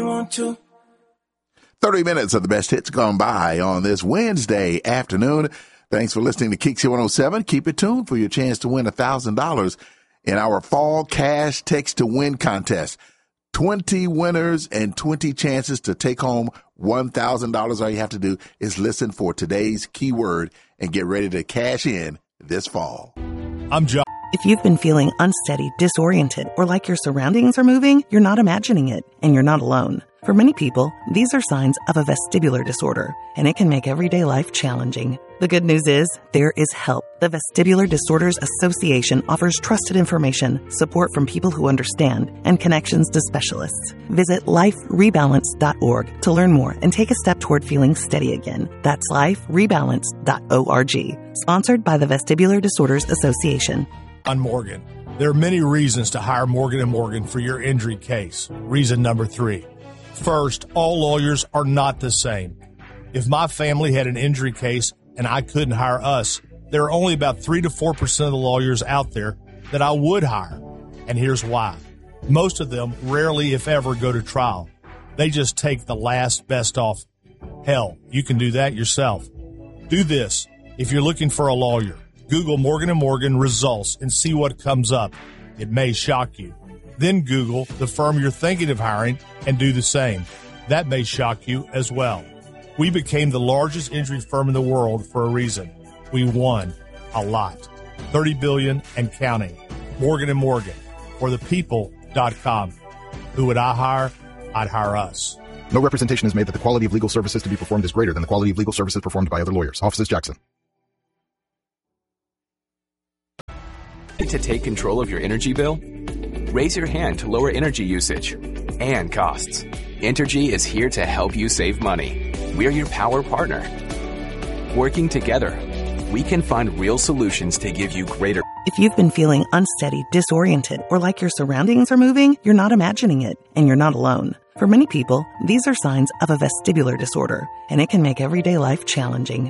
me want to. 30 minutes of the best hits gone by on this Wednesday afternoon. Thanks for listening to Kixie 107. Keep it tuned for your chance to win $1,000 in our Fall Cash Text to Win contest. 20 winners and 20 chances to take home $1,000. All you have to do is listen for today's keyword and get ready to cash in this fall. I'm John. If you've been feeling unsteady, disoriented, or like your surroundings are moving, you're not imagining it, and you're not alone. For many people, these are signs of a vestibular disorder, and it can make everyday life challenging. The good news is, there is help. The Vestibular Disorders Association offers trusted information, support from people who understand, and connections to specialists. Visit liferebalance.org to learn more and take a step toward feeling steady again. That's liferebalance.org. Sponsored by the Vestibular Disorders Association. On Morgan. There are many reasons to hire Morgan & Morgan for your injury case. Reason number 3. First, all lawyers are not the same. If my family had an injury case and I couldn't hire us, there are only about 3 to 4% of the lawyers out there that I would hire. And here's why. Most of them rarely, if ever, go to trial. They just take the last best offer. Hell, you can do that yourself. Do this. If you're looking for a lawyer, Google Morgan & Morgan results and see what comes up. It may shock you. Then Google the firm you're thinking of hiring and do the same. That may shock you as well. We became the largest injury firm in the world for a reason. We won a lot. $30 billion and counting. Morgan & Morgan. For the people.com. Who would I hire? I'd hire us. No representation is made that the quality of legal services to be performed is greater than the quality of legal services performed by other lawyers. Offices Jackson. To take control of your energy bill? Raise your hand to lower energy usage and costs. Entergy is here to help you save money. We're your power partner. Working together, we can find real solutions to give you greater. If you've been feeling unsteady, disoriented, or like your surroundings are moving, you're not imagining it, and you're not alone. For many people, these are signs of a vestibular disorder, and it can make everyday life challenging.